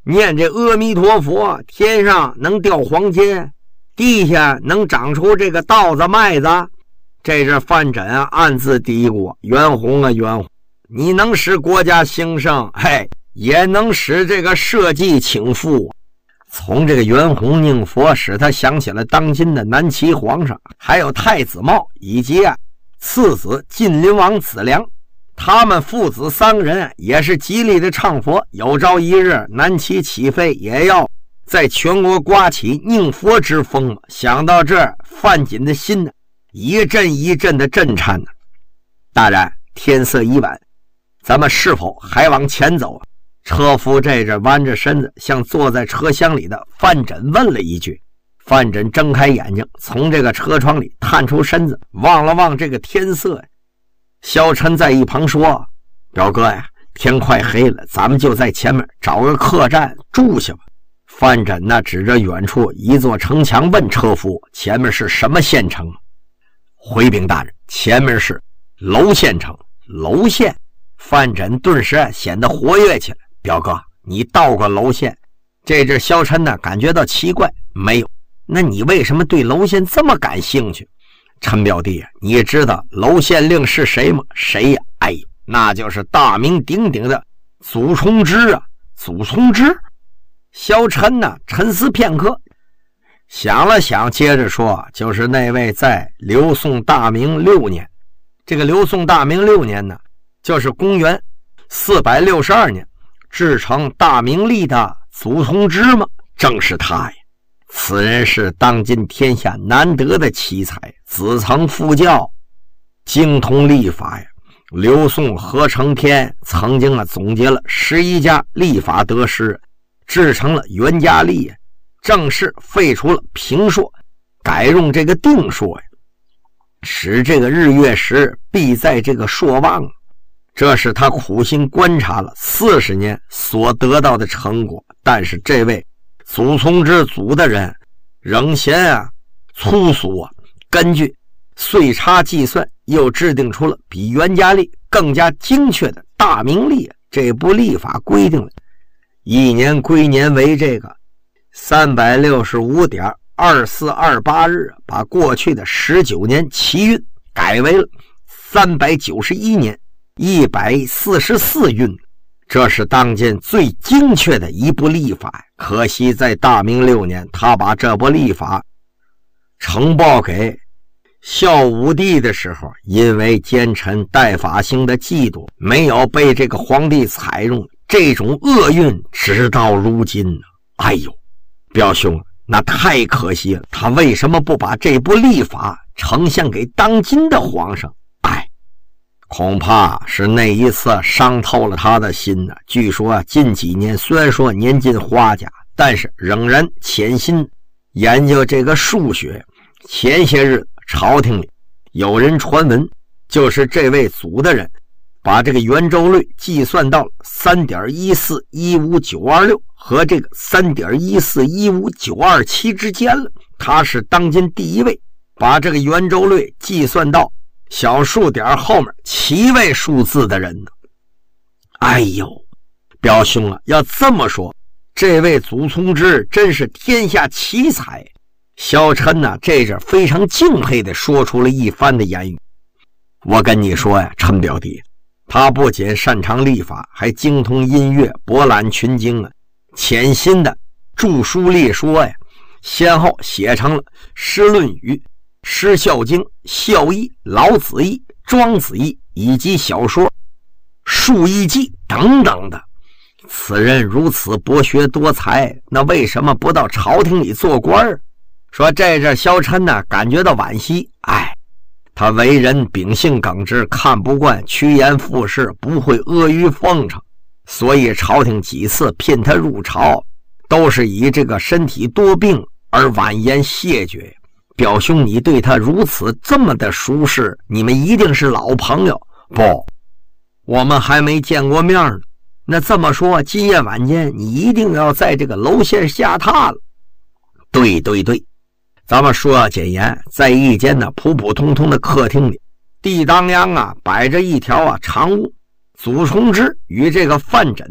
念这阿弥陀佛，天上能掉黄金，地下能长出这个稻子麦子。这是范缜啊暗自嘀咕：袁弘啊袁弘，你能使国家兴盛，嘿，也能使这个社稷倾覆。从这个袁弘宁佛，使他想起了当今的南齐皇上，还有太子茂以及次子晋灵王子良，他们父子三个人也是极力的唱佛，有朝一日南齐起飞，也要在全国刮起宁佛之风。想到这儿，范璟的心呢一阵一阵的震颤呢。大然，天色已晚，咱们是否还往前走啊？车夫这阵弯着身子向坐在车厢里的范缜问了一句。范缜睁开眼睛，从这个车窗里探出身子，望了望这个天色。萧琛在一旁说：表哥呀，天快黑了，咱们就在前面找个客栈住下吧。范缜呢指着远处一座城墙问车夫：前面是什么县城？回禀大人，前面是娄县城。娄县？范缜顿时显得活跃起来。表哥，你到过娄县？这阵萧琛呢感觉到奇怪，没有。那你为什么对娄县这么感兴趣？陈表弟，你知道娄县令是谁吗？谁呀？哎呦，那就是大名鼎鼎的祖冲之啊！祖冲之？萧琛呢沉思片刻，想了想，接着说，就是那位在刘宋大明6年，这个刘宋大明6年呢，就是公元462年制成大明历的祖冲之吗？正是他呀！此人是当今天下难得的奇才，子承父教，精通历法呀。刘宋何承天曾经总结了11家历法得失，制成了元家历，正式废除了平朔，改用这个定朔呀，使这个日月时必在这个朔望。这是他苦心观察了40年所得到的成果。但是这位祖冲之族的人仍嫌粗俗根据岁差计算，又制定出了比元家历更加精确的大明历。这部历法规定了一年归年为这个365.2428日，把过去的19年奇运改为了391年144运，这是当今最精确的一部历法。可惜在大明6年，他把这部历法呈报给孝武帝的时候，因为奸臣戴法兴的嫉妒，没有被这个皇帝采用，这种厄运直到如今呢。哎呦，表兄，那太可惜了，他为什么不把这部历法呈现给当今的皇上？恐怕是那一次伤透了他的心呢。据说近几年虽然说年近花甲，但是仍然潜心研究这个数学。前些日朝廷里有人传闻，就是这位祖的人把这个圆周率计算到了 3.1415926 和这个 3.1415927 之间了。他是当今第一位把这个圆周率计算到小数点后面7位数字的人呢。哎呦，表兄啊，要这么说，这位祖冲之真是天下奇才。萧琛呢，这阵非常敬佩地说出了一番的言语。我跟你说呀，陈表弟，他不仅擅长历法，还精通音乐，博览群经啊，潜心的著书立说呀，先后写成了《诗论语》、《诗孝经》、《孝义》、《老子义》、《庄子义》以及小说《述异记》等等的。此人如此博学多才，那为什么不到朝廷里做官？说这阵萧琛呢感觉到惋惜，他为人秉性耿直，看不惯趋炎附势，不会阿谀奉承，所以朝廷几次聘他入朝，都是以这个身体多病而婉言谢绝。表兄，你对他如此这么的熟识，你们一定是老朋友。不，我们还没见过面呢。那这么说，今夜晚间你一定要在这个娄县下榻了。对，咱们说简言，在一间呢普普通通的客厅里，地当央摆着一条长屋。祖冲之与这个范缜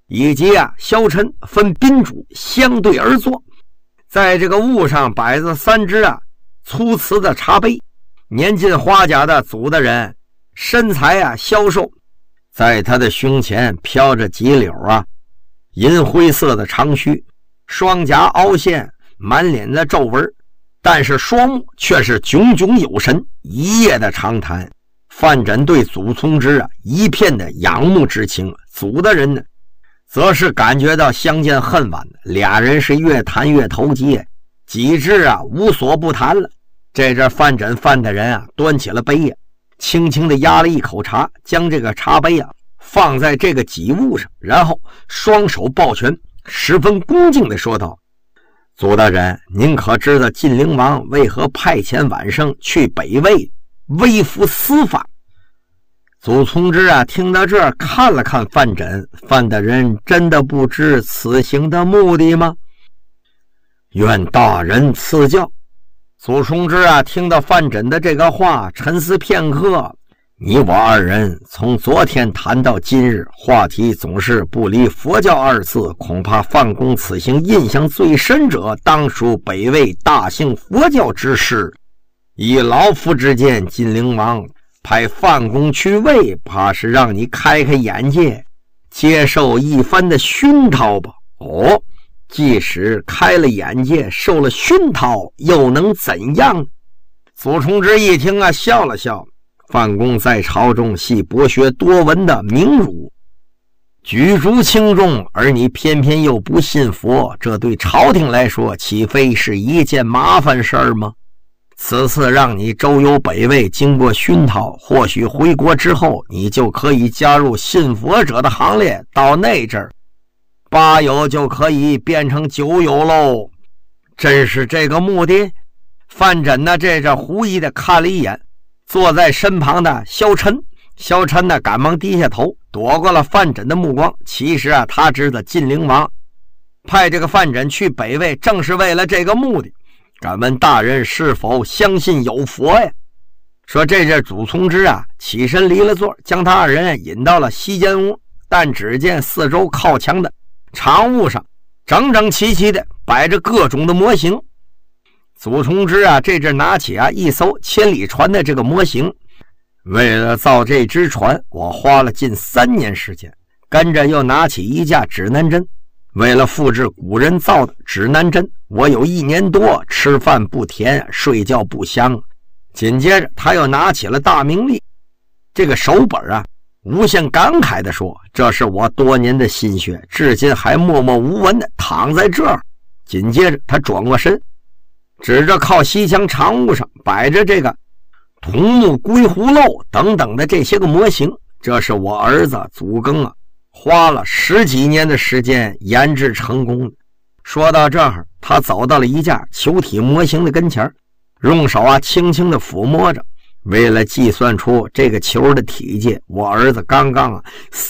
以及萧晨分宾主相对而坐。在这个屋上摆着3只粗瓷的茶杯，年近花甲的祖大人，身材消瘦，在他的胸前飘着几绺银灰色的长须，双颊凹陷，满脸的皱纹，但是双目却是炯炯有神，一夜的长谈。范缜对祖从之一片的仰慕之情，祖大人呢则是感觉到相见恨晚，俩人是越谈越投机，几至无所不谈了。这阵范缜范大人端起了杯轻轻的压了一口茶，将这个茶杯放在这个几物上，然后双手抱拳，十分恭敬地说道：祖大人，您可知道晋灵王为何派遣晚生去北魏微服私访？祖从之听到这儿看了看范缜，范大人真的不知此行的目的吗？愿大人赐教。祖从之听到范缜的这个话，沉思片刻，你我二人从昨天谈到今日，话题总是不离佛教二字，恐怕范公此行印象最深者，当属北魏大兴佛教之事。以老夫之见，晋灵王派范公去魏，怕是让你开开眼界，接受一番的熏陶吧。即使开了眼界，受了熏陶，又能怎样？祖从之一听笑了笑。范公在朝中系博学多闻的名儒，举足轻重，而你偏偏又不信佛，这对朝廷来说岂非是一件麻烦事儿吗？此次让你周游北魏，经过熏陶，或许回国之后你就可以加入信佛者的行列，到那阵儿八友就可以变成九友喽。真是这个目的？范缜呢这阵狐疑的看了一眼坐在身旁的萧晨，萧晨呢赶忙低下头躲过了范缜的目光。其实他知道晋灵王派这个范缜去北魏正是为了这个目的。敢问大人是否相信有佛呀？说这阵祖从之起身离了座，将他二人引到了西间屋，但只见四周靠墙的长屋上整整齐齐的摆着各种的模型。祖从之这阵拿起一艘千里船的这个模型，为了造这只船，我花了近3年时间。跟着又拿起一架指南针，为了复制古人造的指南针，我有1年多吃饭不甜，睡觉不香。紧接着他又拿起了大明历这个手本无限感慨地说：这是我多年的心血，至今还默默无闻的躺在这儿。紧接着他转过身，指着靠西墙长屋上摆着这个桐木龟葫芦等等的这些个模型，这是我儿子祖庚花了10几年的时间研制成功的。说到这儿，他走到了一架球体模型的跟前，用手轻轻的抚摸着。为了计算出这个球的体积，我儿子刚刚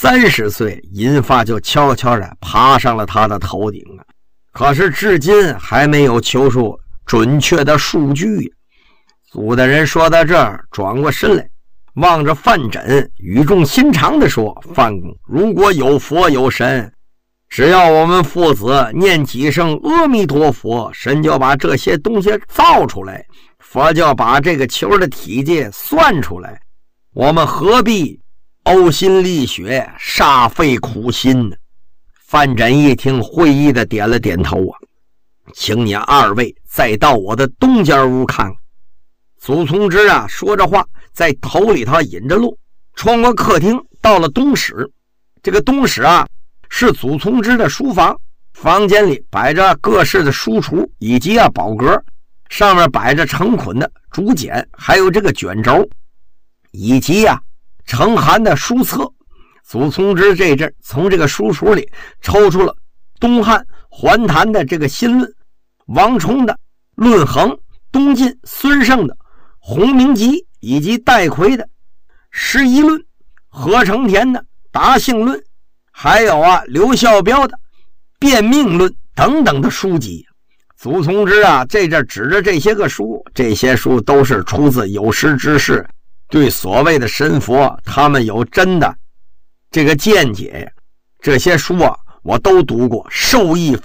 30岁，银发就悄悄地爬上了他的头顶可是至今还没有求出准确的数据。祖大人说到这儿，转过身来望着范缜，语重心长地说：范公，如果有佛有神，只要我们父子念几声阿弥陀佛，神就把这些东西造出来，佛就把这个球的体积算出来，我们何必呕心沥血，煞费苦心呢？范缜一听，会意的点了点头请你二位再到我的东间屋看看。祖从之说着话，在头里头引着路，穿过客厅到了东室。这个东室是祖从之的书房，房间里摆着各式的书橱以及宝格，上面摆着成捆的竹简，还有这个卷轴，以及成函的书册。祖从之这阵从这个书橱里抽出了东汉桓谭的这个新论，王充的论衡，东晋孙胜的洪明集，以及戴逵的十一论，何承田的达性论，还有刘孝标的辩命论等等的书籍。祖从之这阵指着这些个书，这些书都是出自有识之士，对所谓的神佛他们有真的这个见解。这些书我都读过，受益